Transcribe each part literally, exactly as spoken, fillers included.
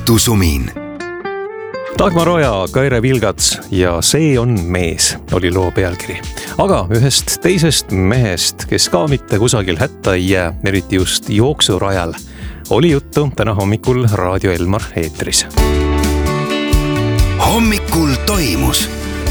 õhtusumin. Dagmar Oja, Kaire Vilgats ja See on mees oli loo pealkiri. Aga ühest teisest mehest, kes ka mitte kusagil hätta ei jää, eriti just jooksurajal, oli juttu täna hommikul Raadio Elmar eetris. Hommikul toimus.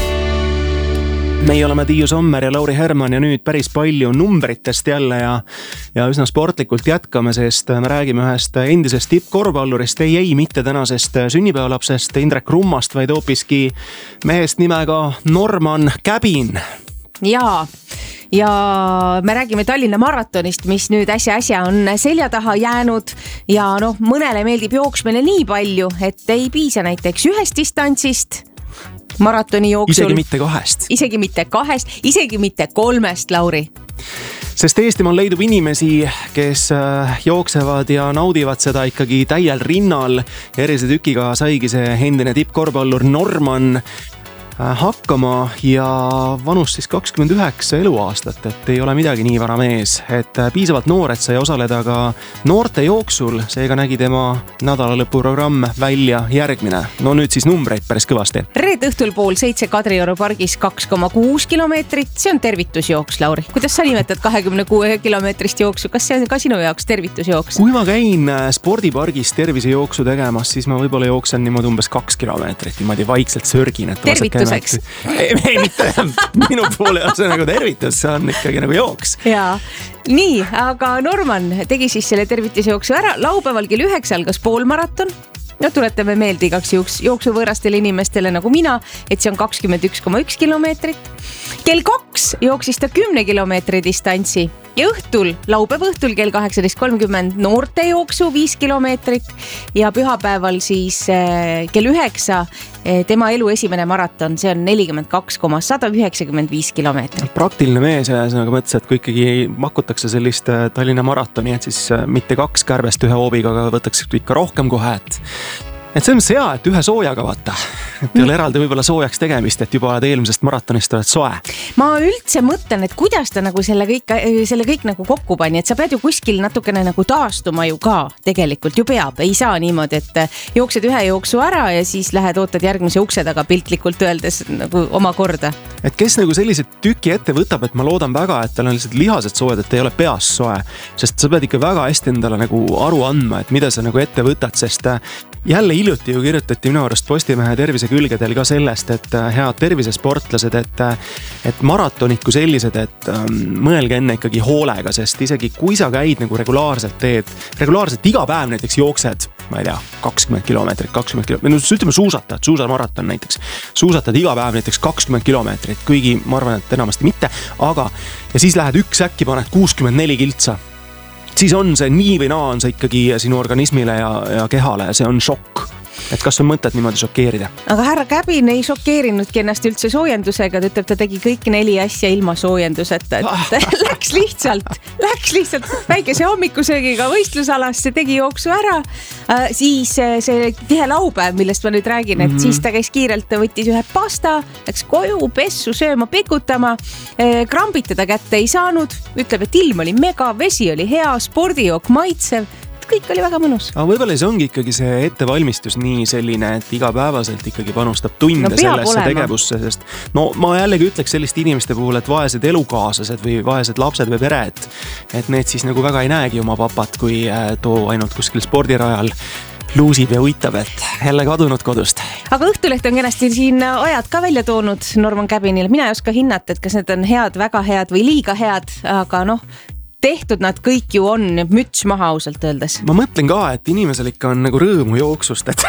Meie oleme Tiiu Sommer ja Lauri Herman ja nüüd päris palju numbritest jälle ja, ja üsna sportlikult jätkame, sest me räägime ühest endisest tippkorvpallurist, ei, ei mitte tänasest sünnipäevalapsest Indrek Rummast, vaid hoopiski mehest nimega Norman Käbin. Jaa, ja me räägime Tallinna maratonist, mis nüüd äsja-äsja on selja taha jäänud ja noh, mõnele meeldib jooksmine nii palju, et ei piisa näiteks ühest distantsist maratoni jooksul. Isegi mitte kahest. Isegi mitte kahest, isegi mitte kolmest, Lauri. Sest Eestimaal leidub inimesi, kes jooksevad ja naudivad seda ikkagi täiel rinnal. Erilise tükiga saigi see endine tippkorvpallur Norman hakkama ja vanus siis kakskümmend üheksa eluaastat, et ei ole midagi nii vara mees, et piisavalt noor, et sai osaleda ka noorte jooksul, seega nägi tema nädalalõpuprogramm välja järgmine. No nüüd siis numbreid päris kõvasti. Reed õhtul pool seitse Kadrioru pargis kaks koma kuus kilomeetrit, see on tervitusjooks, Lauri. Kuidas sa nimetad kahekümne kuue kilomeetrist jooksu? Kas see on ka sinu jaoks tervitusjooks? Kui ma käin spordipargis tervisejooksu tegemas, siis ma võib-olla jooksen niimoodi umbes kaks kilomeetrit, niimoodi vaikselt sörgin, et tervituseks. Ei, ei, mitte minu poole on see nagu tervitus, see on ikkagi nagu jooks. Jaa, nii, aga Norman tegi siis selle tervitusjooksu ära. Laupäeval kell üheksa algas poolmaraton. No tuletame meelde igaks jooks, jooksuvõõrastele inimestele nagu mina, et see on kakskümmend üks koma üks kilomeetrit. Kell kaks jooksis ta kümne kilomeetri distantsi ja õhtul, laupäeva õhtul kell kaheksateist kolmkümmend noorte jooksu viis kilomeetrit ja pühapäeval siis äh, kell üheksa äh, tema elu esimene maraton, see on nelikümmend kaks koma sada üheksakümmend viis kilomeetrit. Praktiline mees ja sõnaga mõttes, et kui ikkagi makutakse sellist Tallinna maratoni, et siis mitte kaks kärbest ühe hoobiga, aga võtaks ikka rohkem kohe, et Et see on see hea, et ühe soojaga vaata. Et ei ole eraldi võib-olla soojaks tegemist, et juba oled eelmisest maratonist oled soe. Ma üldse mõtlen, et kuidas ta nagu selle kõik, selle kõik nagu kokku pani, et sa pead ju kuskil natukene nagu taastuma ju ka tegelikult ju peab. Ei saa niimoodi, et jooksed ühe jooksu ära ja siis lähed ootad järgmise ukse taga piltlikult öeldes nagu oma korda. Et kes nagu sellised tüki ette võtab, et ma loodan väga, et tal on lihtsalt lihased soojad, et ei ole peas soe. Sest sa pead ikka väga hästi endale nagu aru andma, et mida sa nagu ette võtad, sest jälle hiljuti ju kirjutati minu arust Postimehe tervise külgedel ka sellest, et head tervisesportlased, et, et maratonid kui sellised, et um, mõelge enne ikkagi hoolega, sest isegi kui sa käid nagu regulaarselt teed, regulaarselt iga päev näiteks jooksed, ma ei tea, kakskümmend kilomeetrit, kakskümmend kilomeetrit, no ütleme suusatad, suusamaraton näiteks, suusatad iga päev näiteks kakskümmend kilomeetrit, kuigi ma arvan, et enamasti mitte, aga ja siis lähed üks äkki paned kuuskümmend neli kiltsa. Siis on see nii või naa on see ikkagi sinu organismile ja, ja kehale ja see on šokk. Et kas on mõtted niimoodi šokeerida? Aga härra Käbin ei šokeerinudki ennast üldse soojendusega, ta ütleb, ta tegi kõik neli asja ilma soojenduseta, et läks lihtsalt, läks lihtsalt väikese hommikusöögiga võistlusalasse, tegi jooksu ära, äh, siis see tihe laupäev, millest ma nüüd räägin, et mm-hmm. siis ta käis kiirelt, võttis ühe pasta, läks koju, pessu, sööma, pikutama, äh, krambitada kätte ei saanud, ütleb, et ilm oli mega, vesi oli hea, spordijook maitsev, kõik oli väga mõnus. Aga võib-olla see ongi ikkagi see ettevalmistus nii selline, et igapäevaselt ikkagi panustab tunde no, sellesse olema. Tegevusse, sest no ma jällegi ütleks selliste inimeste puhul, et vaesed elukaaslased või vaesed lapsed või pered, et need siis nagu väga ei näegi oma papat, kui too ainult kuskil spordirajal luusib ja uitab, et jälle kadunud kodust. Aga Õhtuleht on kenasti siin ajad ka välja toonud Norman Käbinile. Mina ei oska hinnata, et kas need on head, väga head või liiga head, aga noh, tehtud nad kõik ju on, müts maha ausalt öeldes. Ma mõtlen ka, et inimesel ikka on nagu rõõmu jooksust, et,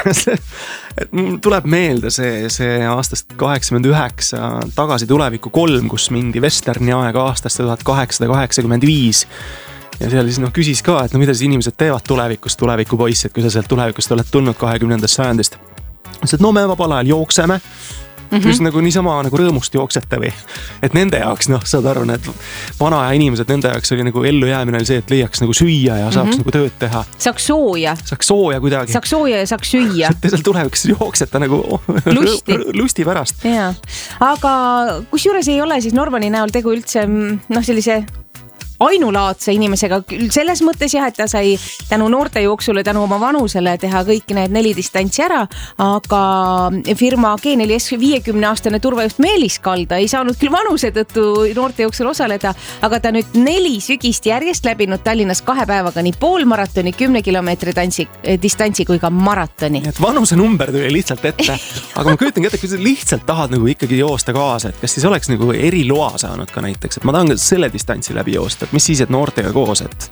et tuleb meelde see, see aastast kaheksakümmend üheksa tagasi tuleviku kolm, kus mindi Westerni aega aastast tuhat kaheksasada kaheksakümmend viis. Ja seal siis noh küsis ka, et no mida siis inimesed teevad tulevikus, tulevikupoiss, et kui sa sealt tulevikust oled tulnud kahekümnendast sajandist. Et no me vabal ajal jookseme, Mm-hmm. Kus nagu niisama nagu rõõmust jooksete või. Et nende jaoks, noh, saad aru, need vana ja inimesed, nende jaoks oli nagu ellu jäämine oli see, et leiaks nagu süüa ja saaks mm-hmm. nagu tööd teha. Saaks sooja. Saaks sooja kuidagi. Saaks sooja ja saaks süüa. Te seal tulevikus jooksete nagu lusti. lusti pärast. Ja. Aga kus juures ei ole siis Normani näol tegu üldse, noh, sellise ainulaadse inimesega küll selles mõttes jah, et ta sai tänu noorte jooksule, tänu oma vanusele teha kõik need neli distantsi ära, aga firma G neli S viiekümne aastane turvajuht Meelis Kalda ei saanud küll vanuse tõttu noorte jooksul osaleda, aga ta nüüd neli sügist järjest läbinud Tallinnas kahe päevaga nii poolmaratoni, kümne kilomeetri tantsi, distantsi kui ka maratoni. Et vanuse number tuli lihtsalt ette, aga ma kujutan kätte, kui sa lihtsalt tahad nagu ikkagi joosta kaasa, et kas siis oleks nagu eriloa saanud ka näiteks, et ma tahan selle distantsi läbi joosta. Mis siis, et noortega koos, et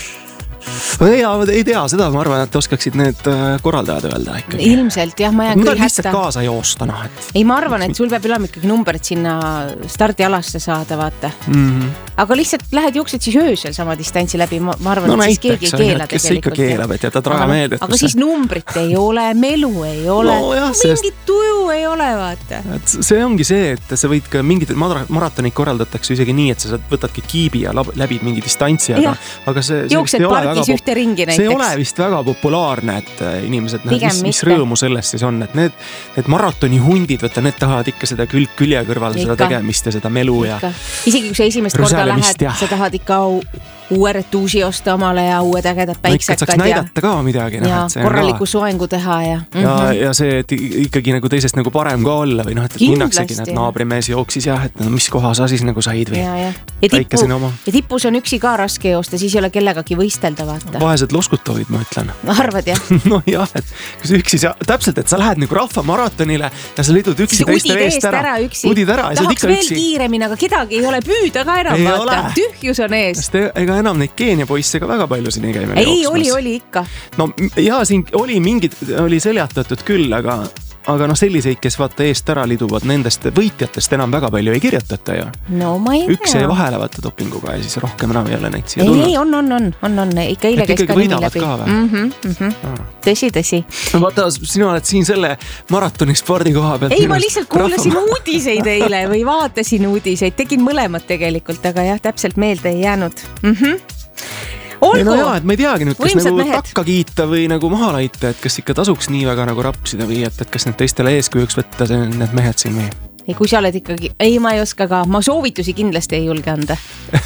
ja, ei tea, seda ma arvan, et oskaksid need korraldajad öelda ikkagi. Ilmselt jah, ma jään küll hätta. Lihtsalt kaasa joosta, noh. Et... ei, ma arvan, et sul peab olema ikkagi numbrid sinna stardialasse saada, vaata. Mm-hmm. Aga lihtsalt lähed jooksed siis öösel sama distantsi läbi, ma, ma arvan, no, et siis keegi ei keela tegelikult. Kes see ikka keelab, et jätad raha meelde. Aga siis numbrit ei ole, melu ei ole, no, jah, mingit sest... tuju ei ole, vaata. Et see ongi see, et sa võid ka mingid maratonid korraldatakse isegi nii, et sa võtadki kiibi ja läbid mingi distantsi, aga, aga see, see jooksed pargis ühte ringi näiteks. See ei ole vist väga populaarne, et inimesed, mis, mis rõõmu sellest siis on, et need, need maratoni hundid, võtta, need tahavad ikka seda külg külje kõrval, ikka. Seda tegemist ja seda melu ja isegi kui sa esimest korda lähed, ja. Sa tahad ikka uue retuusi osta omale ja uued ägedad päiksekad. No saaks näidata ka midagi. Ja korraliku soengu teha ja ja, mm-hmm. ja see, et ikkagi nagu teisest nagu parem ka olla või noh, et minnaksegi, et naabrimees jooksis jah, et no, mis koha sa siis nagu said või ja, ja. Ja, tippu, ja tippus on üksi ka raske joosta, siis ei ole kellegagi võistelda, vaata. Vaesed loskutavad, ma ütlen. Arvad jah? no jah, et kui sa üksi, täpselt, et sa lähed nagu rahvamaratonile ja sa lidud üksi siis teiste veest ära. ära udid ära ja sa tahaks veel üksi. Kiiremini, aga kedagi ei ole püüda ka enam, ei vaata. Tühjus on ees. Te, ega enam neid Keenia poisse ka väga palju siin ei käi meil ei, jooksmas. oli, oli ikka. No ja siin oli mingid, oli seljatatud küll, aga aga noh, selliseid, kes vaata eest ära liduvad, nendest võitjatest enam väga palju ei kirjutata ju. No ma ei tea. Üks jäi vahele vaata dopinguga ja siis rohkem enam ei ole neid siia ei, tulnud. Ei, on, on, on, on, on, ikka eile käis ka nimi läbi. Mm-hmm, mm-hmm. Ah. Tõsi, tõsi. No vaata, sina oled siin selle maratoni spordi koha pealt. Ei, ma lihtsalt kuulasin rahva... uudiseid eile või vaatasin uudiseid, tegin mõlemad tegelikult, aga jah, täpselt meelde ei jäänud. Mhm. Olgu. No jaa, et ma ei teagi nüüd, kas võimsad nagu mehed. Takka kiita või nagu maha laita, et kas ikka tasuks nii väga nagu rapsida või et, et kas need teistele eeskujuks võtta see, need mehed siin või? Ei, kui sa oled ikkagi, ei, ma ei oska ka, ma soovitusi kindlasti ei julge anda.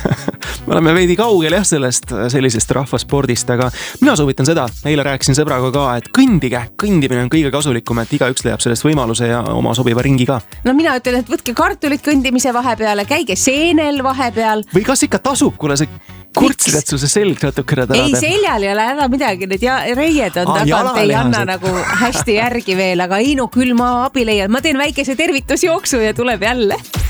Me oleme veidi kaugel jah sellest sellisest rahvaspordist, aga mina soovitan seda, eile rääkisin sõbraga ka, et kõndige, kõndimine on kõige kasulikum, et igaüks leiab sellest võimaluse ja oma sobiva ringi ka. No mina ütlen, et võtke kartulit kõndimise vahepeale, käige seenel vahepeal. Või kas ikka tasub, kuule see kurtsid, et sul see selg natukene täna ei, seljal ei ole häda midagi, need ja, reied on ah, tagant, ei anna nagu hästi järgi veel, aga ei no küll ma abi leian, ma teen väikese tervitusjooksu ja tuleb jälle.